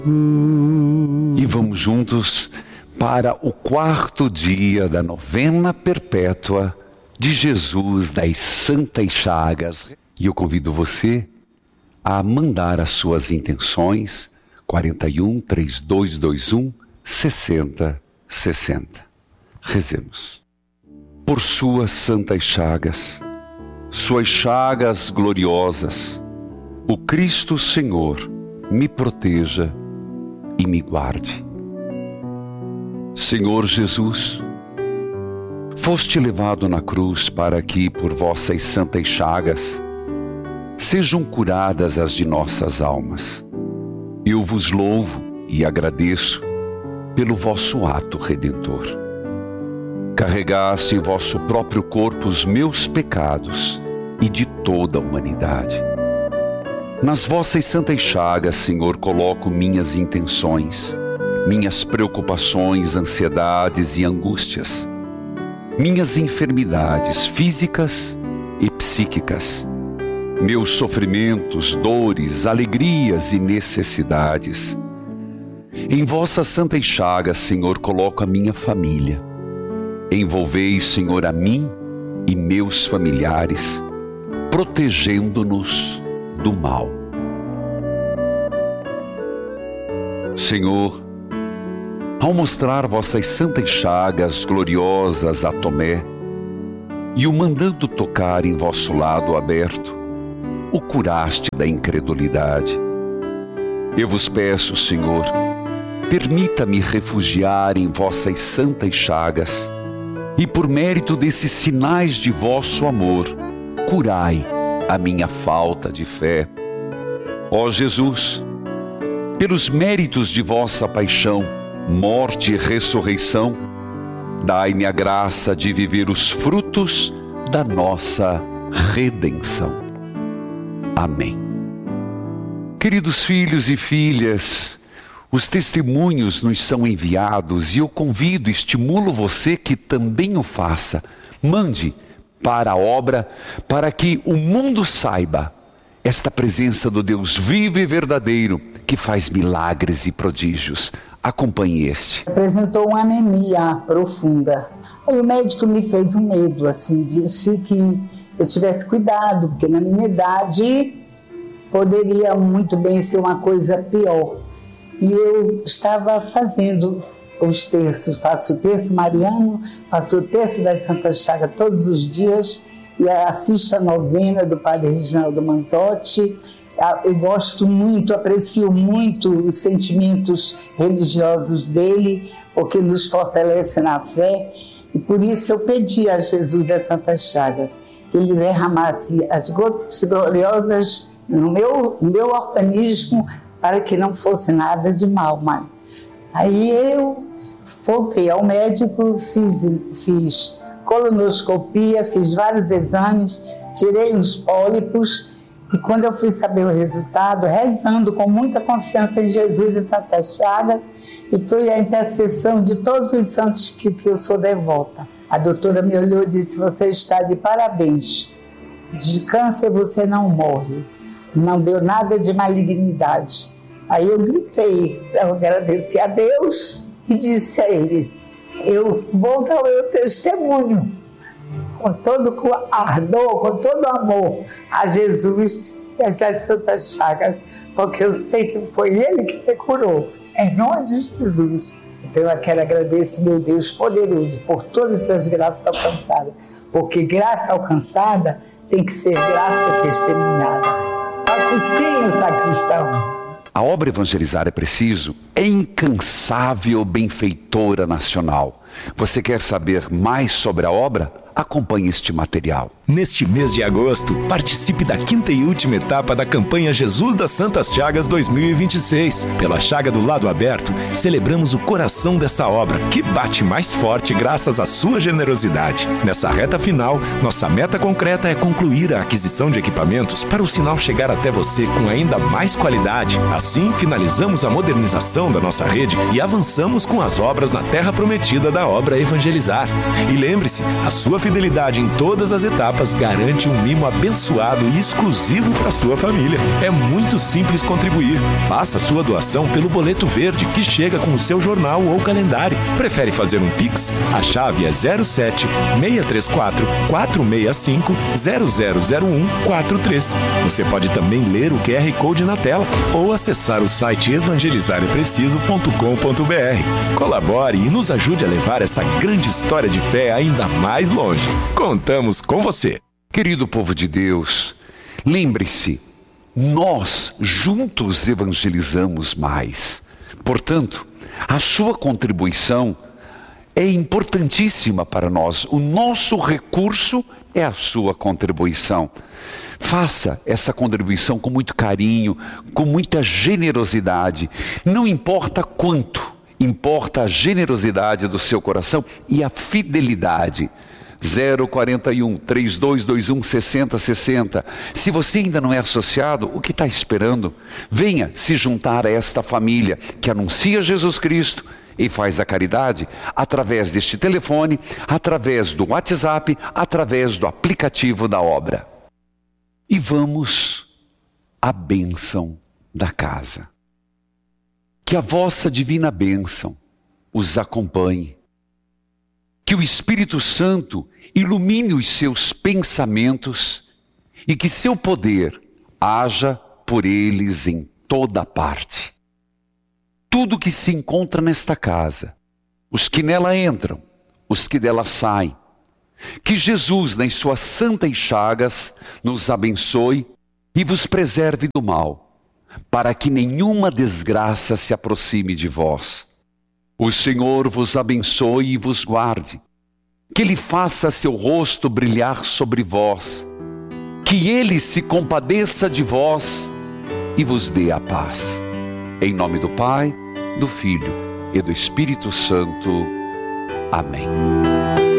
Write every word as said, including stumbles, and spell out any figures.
E vamos juntos para o quarto dia da novena perpétua de Jesus das Santas Chagas. E eu convido você a mandar as suas intenções quarenta e um, trinta e dois, vinte e um, sessenta, sessenta. Rezemos. Por suas santas chagas, suas chagas gloriosas, o Cristo Senhor me proteja e me guarde. Senhor Jesus, foste levado na cruz para que, por vossas santas chagas, sejam curadas as de nossas almas. Eu vos louvo e agradeço pelo vosso ato redentor. Carregaste em vosso próprio corpo os meus pecados e de toda a humanidade. Nas vossas santas chagas, Senhor, coloco minhas intenções, minhas preocupações, ansiedades e angústias, minhas enfermidades físicas e psíquicas, meus sofrimentos, dores, alegrias e necessidades. Em vossas santas chagas, Senhor, coloco a minha família. Envolvei, Senhor, a mim e meus familiares, protegendo-nos do mal. Senhor, ao mostrar vossas santas chagas gloriosas a Tomé e o mandando tocar em vosso lado aberto, o curaste da incredulidade. Eu vos peço, Senhor, permita-me refugiar em vossas santas chagas e, por mérito desses sinais de vosso amor, curai a minha falta de fé. Ó Jesus, pelos méritos de vossa paixão, morte e ressurreição, dai-me a graça de viver os frutos da nossa redenção. Amém. Queridos filhos e filhas, os testemunhos nos são enviados e eu convido, estimulo você que também o faça. Mande para a obra, para que o mundo saiba esta presença do Deus vivo e verdadeiro, que faz milagres e prodígios. Acompanhe este. Apresentou uma anemia profunda. Aí o médico me fez um medo, assim, disse que eu tivesse cuidado, porque na minha idade poderia muito bem ser uma coisa pior. E eu estava fazendo os terços, faço o terço mariano, faço o terço das Santas Chagas todos os dias e assisto a novena do Padre Reginaldo Manzotti. Eu gosto muito, aprecio muito os sentimentos religiosos dele, porque nos fortalece na fé. E por isso eu pedi a Jesus das Santas Chagas que ele derramasse as gotas gloriosas no meu, no meu organismo para que não fosse nada de mal, mãe. Aí eu voltei ao médico, fiz, fiz colonoscopia, fiz vários exames, tirei os pólipos e quando eu fui saber o resultado, rezando com muita confiança em Jesus e Santa Chagas, e estou à intercessão de todos os santos que, que eu sou devota. A doutora me olhou e disse: você está de parabéns, de câncer você não morre, não deu nada de malignidade. Aí eu gritei, eu agradeci a Deus e disse a ele: eu vou dar o meu testemunho com todo ardor, com todo amor a Jesus e às Santas Chagas, porque eu sei que foi ele que me curou, em nome de Jesus. Então eu quero agradecer, meu Deus poderoso, por todas essas graças alcançadas, porque graça alcançada tem que ser graça testemunhada. Toca o sino, sacristão. A obra Evangelizar é Preciso é incansável benfeitora nacional. Você quer saber mais sobre a obra? Acompanhe este material. Neste mês de agosto, participe da quinta e última etapa da campanha Jesus das Santas Chagas dois mil e vinte e seis. Pela Chaga do Lado Aberto, celebramos o coração dessa obra, que bate mais forte graças à sua generosidade. Nessa reta final, nossa meta concreta é concluir a aquisição de equipamentos para o sinal chegar até você com ainda mais qualidade. Assim, finalizamos a modernização da nossa rede e avançamos com as obras na terra prometida da obra Evangelizar. E lembre-se, a sua fidelidade em todas as etapas etapas garante um mimo abençoado e exclusivo para sua família. É muito simples contribuir. Faça sua doação pelo boleto verde que chega com o seu jornal ou calendário. Prefere fazer um Pix? A chave é zero sete, seis três quatro, quatro seis cinco, zero zero zero um quatro três. Você pode também ler o Q R Code na tela ou acessar o site evangelizar é preciso ponto com ponto b r. Colabore e nos ajude a levar essa grande história de fé ainda mais longe. Contamos com você. Querido povo de Deus, lembre-se, nós juntos evangelizamos mais. Portanto, a sua contribuição é importantíssima para nós. O nosso recurso é a sua contribuição. Faça essa contribuição com muito carinho, com muita generosidade. Não importa quanto, importa a generosidade do seu coração e a fidelidade. zero quarenta e um, três dois dois um, seis zero seis zero. Se você ainda não é associado, o que está esperando? Venha se juntar a esta família que anuncia Jesus Cristo e faz a caridade através deste telefone, através do WhatsApp, através do aplicativo da obra. E vamos à bênção da casa. Que a vossa divina bênção os acompanhe. Que o Espírito Santo ilumine os seus pensamentos e que seu poder haja por eles em toda parte. Tudo que se encontra nesta casa, os que nela entram, os que dela saem, que Jesus, nas suas santas chagas, nos abençoe e vos preserve do mal, para que nenhuma desgraça se aproxime de vós. O Senhor vos abençoe e vos guarde, que Ele faça seu rosto brilhar sobre vós, que Ele se compadeça de vós e vos dê a paz. Em nome do Pai, do Filho e do Espírito Santo. Amém.